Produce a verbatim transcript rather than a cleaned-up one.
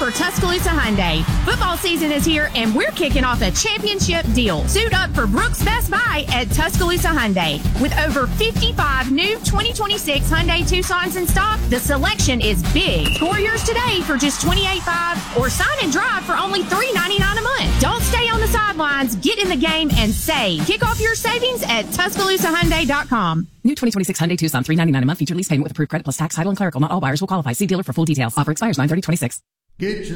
for Tuscaloosa Hyundai. Football season is here, and we're kicking off a championship deal. Suit up for Brooks Best Buy at Tuscaloosa Hyundai. With over fifty-five new twenty twenty-six Hyundai Tucsons in stock, the selection is big. Score yours today for just twenty-eight dollars five or sign and drive for only three ninety-nine a month. Don't stay on the sidelines. Get in the game and save. Kick off your savings at Tuscaloosa Hyundai dot com. New twenty twenty-six Hyundai Tucson, three ninety-nine a month. Feature lease payment with approved credit plus tax, title, and clerical. Not all buyers will qualify. See dealer for full details. Offer expires nine thirty twenty-six. Get your